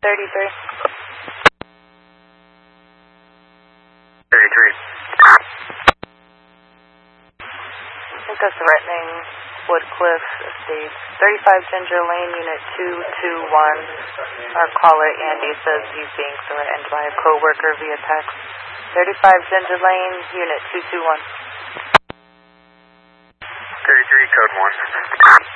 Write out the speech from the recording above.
33. 33. I think that's threatening Woodcliff Estates. 35 Ginger Lane, Unit 221. Our caller, Andy, says he's being threatened by a coworker via text. 35 Ginger Lane, Unit 221. 33, code 1.